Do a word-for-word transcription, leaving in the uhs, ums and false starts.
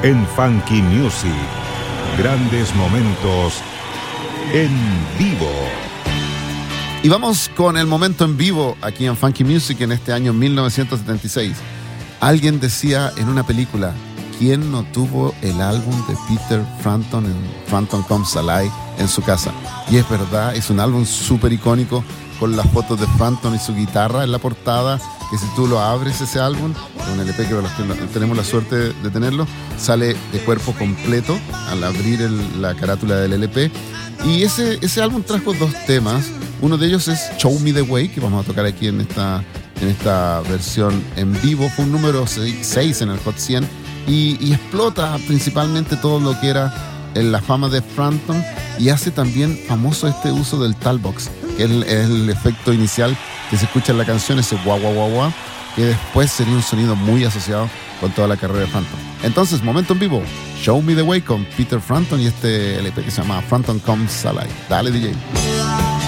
en Funky Music. Grandes momentos en vivo. Y vamos con el momento en vivo aquí en Funky Music en este año mil novecientos setenta y seis. Alguien decía en una película, ¿quién no tuvo el álbum de Peter Frampton en Frampton Comes Alive en su casa? Y es verdad, es un álbum súper icónico con las fotos de Frampton y su guitarra en la portada, que si tú lo abres ese álbum, un L P que los que tenemos la suerte de tenerlo, sale de cuerpo completo al abrir el, la carátula del L P. Y ese, ese álbum trajo dos temas. Uno de ellos es Show Me The Way, que vamos a tocar aquí en esta, en esta versión en vivo. Fue un número seis en el Hot cien y, y explota principalmente todo lo que era en la fama de Frampton, y hace también famoso este uso del talkbox, que es el, es el efecto inicial que se escucha en la canción, ese guau guau guau guau, que después sería un sonido muy asociado con toda la carrera de Frampton. Entonces, momento en vivo, Show Me The Way con Peter Frampton y este L P que se llama Frampton Comes Alive. Dale, D J.